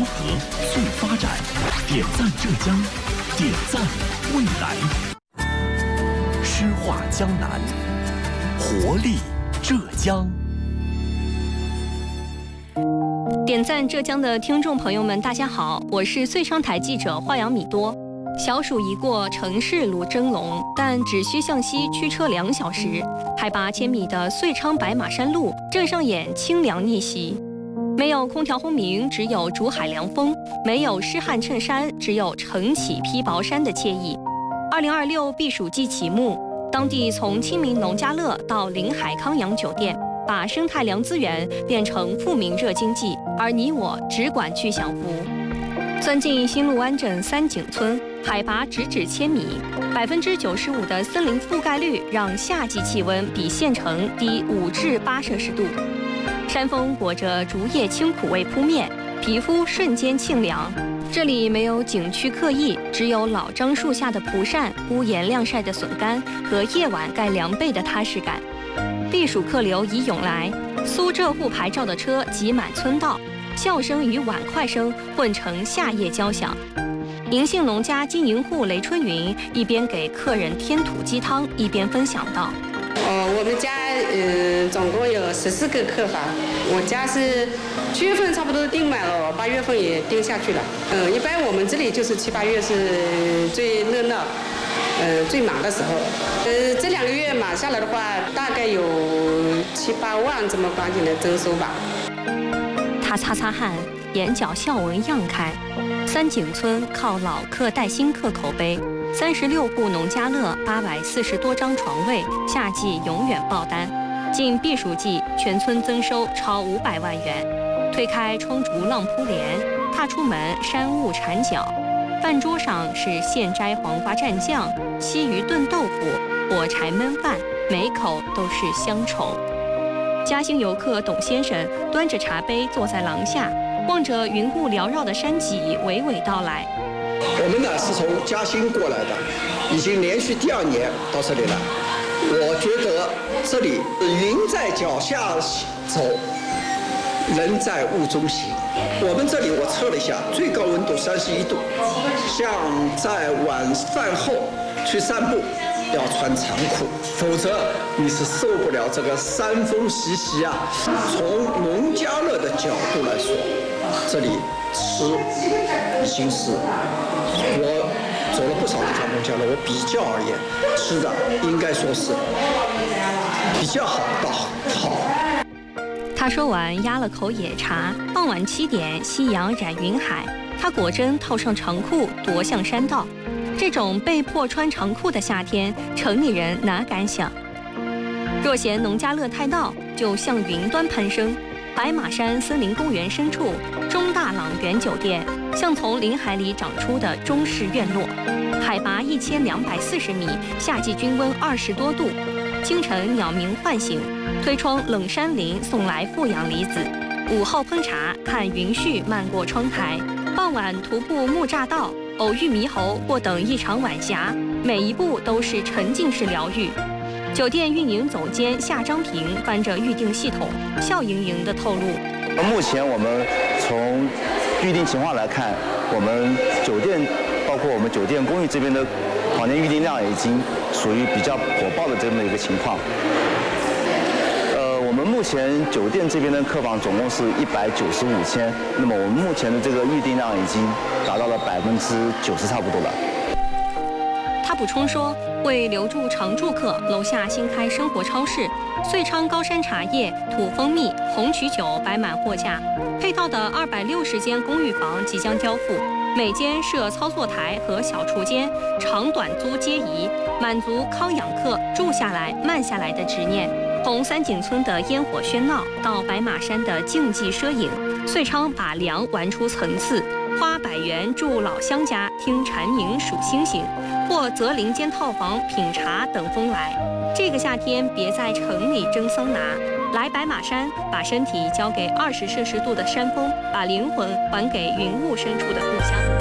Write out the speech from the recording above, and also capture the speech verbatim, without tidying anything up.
和促发展，点赞浙江，点赞未来。诗画江南，活力浙江。 点赞浙江的听众朋友们，大家好，我是遂昌台记者华阳米多。小暑一过，城市如蒸笼，但只需向西驱车两小时，海拔千米的遂昌白马山路正上演清凉逆袭。没有空调轰鸣，只有竹海凉风；没有湿汗衬衫，只有晨起披薄衫的惬意。二零二六避暑季启幕，当地从亲民农家乐到临海康养酒店，把生态粮资源变成富民热经济，而你我只管去享福。钻进新陆湾镇三井村，海拔直指千米，百分之九十五的森林覆盖率让夏季气温比县城低五至八摄氏度。山峰裹着竹叶清苦味扑面，皮肤瞬间沁凉。这里没有景区刻意，只有老樟树下的蒲扇、屋檐晾晒的笋干和夜晚盖凉被的踏实感。避暑客流已涌来，苏浙沪牌照的车挤满村道，笑声与碗筷声混成夏夜交响。银杏农家经营户雷春云一边给客人添土鸡汤，一边分享道： 哦，我们家嗯、呃、总共有十四个客房，我家是七月份差不多订满了，八月份也订下去了。嗯，一般我们这里就是七八月是最热闹，呃最忙的时候。呃，这两个月买下来的话，大概有七八万这么关键的增收吧。 他擦擦汗，眼角笑纹漾开。三井村靠老客带新客口碑。三十六户农家乐，八百四十多张床位，夏季永远爆单。近避暑季，全村增收超五百万元。推开窗竹浪铺帘，踏出门山雾缠脚。饭桌上是现摘黄瓜蘸酱、西鱼炖豆腐、火柴焖饭，每口都是乡愁。嘉兴游客董先生端着茶杯坐在廊下，望着云雾缭绕的山脊，娓娓道来。 我们呢是从嘉兴过来的，已经连续第二年到这里了。我觉得这里云在脚下走，人在雾中行。我们这里我测了一下，最高温度三十一度，像在晚饭后去散步要穿长裤，否则你是受不了这个山风习习啊。从农家乐的角度来说，这里吃已经是我走了不少地方农家乐，我比较而言，吃的应该说是比较好到好。 他说完压了口野茶。傍晚七点，夕阳染云海，他果真套上长裤踱向山道。这种被迫穿长裤的夏天，城里人哪敢想？若嫌农家乐太闹，就向云端攀升。白马山森林公园深处，中大朗园酒店像从林海里长出的中式院落，海拔一千两百四十米，夏季均温二十多度。清晨鸟鸣唤醒，推窗冷山林送来富阳离子。午后烹茶，看云絮漫过窗台。傍晚徒步木栅道，偶遇猕猴或等一场晚霞，每一步都是沉浸式疗愈。酒店运营总监夏章平翻着预订系统，笑盈盈地透露： 目前我们从预订情况来看，我们酒店包括我们酒店公寓这边的房间预订量已经属于比较火爆的这么一个情况。呃，我们目前酒店这边的客房总共是一百九十五千，那么我们目前的这个预订量已经达到了百分之九十差不多了。 他补充说，为留住常住客，楼下新开生活超市，遂昌高山茶叶、土蜂蜜、红曲酒摆满货架。配套的二百六十间公寓房即将交付，每间设操作台和小厨间，长短租皆宜，满足康养客住下来、慢下来的执念。从三井村的烟火喧闹到白马山的竞技摄影，遂昌把粮玩出层次。花百元住老乡家听蝉鸣数星星，或择邻间套房品茶等风来。这个夏天别在城里蒸桑拿，来白马山，把身体交给二十摄氏度的山风，把灵魂还给云雾深处的故乡。